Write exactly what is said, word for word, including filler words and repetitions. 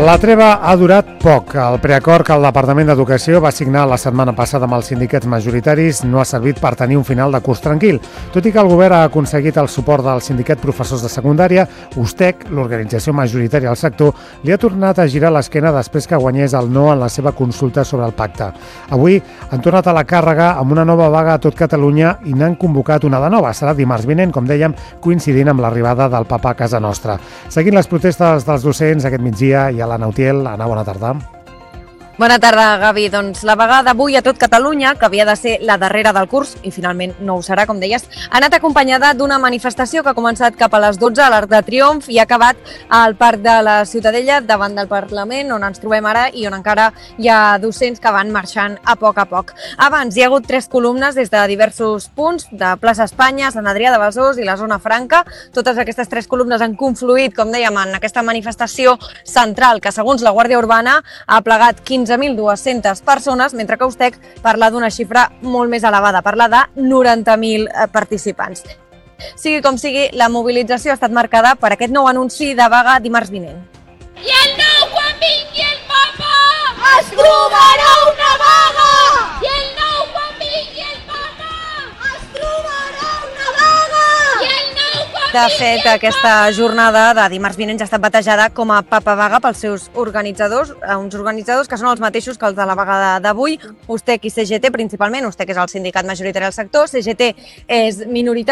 La treva ha durat poc. El preacord que el Departament d'Educació va signar la setmana passada amb els sindicats majoritaris no ha servit per tenir un final de curs tranquil. Tot i que el govern ha aconseguit el suport del sindicat professors de secundària, USTEC, l'organització majoritària del sector, li ha tornat a girar l'esquena després que guanyés el no en la seva consulta sobre el pacte. Avui han tornat a la càrrega amb una nova vaga a tot Catalunya i n'han convocat una de nova. Serà dimarts vinent, com dèiem, coincidint amb l'arribada del papa a casa nostra. Seguint les protestes dels docents aquest migdia, i a l'Anna Utiel. Anna, bona tarda. Bona tarda, Gavi. Doncs la vaga d'avui a tot Catalunya, que havia de ser la darrera del curs, i finalment no ho serà, com deies, ha anat acompanyada d'una manifestació que ha començat cap a les dotze a l'Arc de Triomf i ha acabat al Parc de la Ciutadella, davant del Parlament, on ens trobem ara i on encara hi ha docents que van marxant a poc a poc. Abans hi ha hagut tres columnes des de diversos punts, de Plaça Espanya, Sant Adrià de Besòs i la Zona Franca. Totes aquestes tres columnes han confluït, com dèiem, en aquesta manifestació central que, segons la Guàrdia Urbana, ha plegat quinze mil dues-centes persones, mentre que USTEC parla d'una xifra molt més elevada, parla de noranta mil participants. Sigui com sigui, la mobilització ha estat marcada per aquest nou anunci de vaga dimarts vinent. I el nou, quan vingui el papa, es trobarà una vaga! I el nou, quan vingui el papa, es trobarà una vaga! I el nou, quan De fet, aquesta jornada de dimarts vinent ja ha estat batejada com a Papa Vaga pels seus organitzadors, uns organitzadors que són els mateixos que els de la vaga d'avui, USTEC i C G T principalment. USTEC és el sindicat majoritari del sector, C G T és minoritari